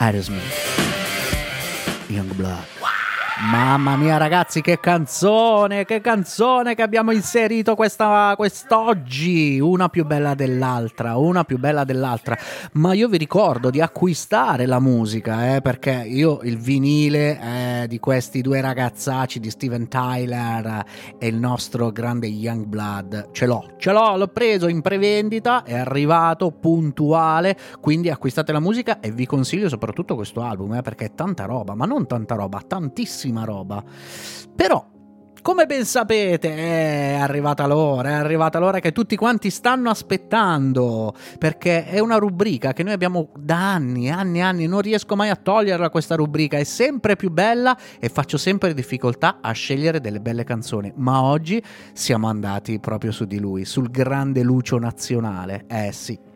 Aerosmith, Youngblood. Mamma mia ragazzi, che canzone che abbiamo inserito quest'oggi, una più bella dell'altra, ma io vi ricordo di acquistare la musica, perché io il vinile di questi due ragazzacci, di Steven Tyler e il nostro grande Youngblood, ce l'ho preso in prevendita, è arrivato puntuale, quindi acquistate la musica e vi consiglio soprattutto questo album, perché è tanta roba, ma non tanta roba, tantissima roba. Però, come ben sapete, è arrivata l'ora che tutti quanti stanno aspettando, perché è una rubrica che noi abbiamo da anni, non riesco mai a toglierla questa rubrica, è sempre più bella e faccio sempre difficoltà a scegliere delle belle canzoni, ma oggi siamo andati proprio su di lui, sul grande Lucio nazionale, sì.